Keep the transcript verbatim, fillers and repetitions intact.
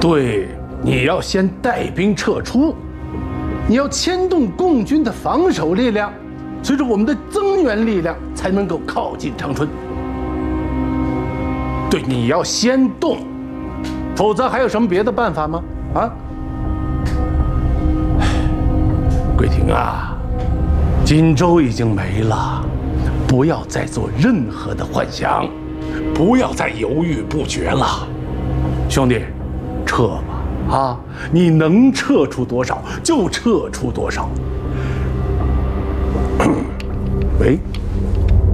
对，你要先带兵撤出，你要牵动共军的防守力量，随着我们的增援力量才能够靠近长春。对，你要先动，否则还有什么别的办法吗？啊？桂婷啊，锦州已经没了，不要再做任何的幻想，不要再犹豫不决了，兄弟。 撤吧，啊！你能撤出多少就撤出多少。喂。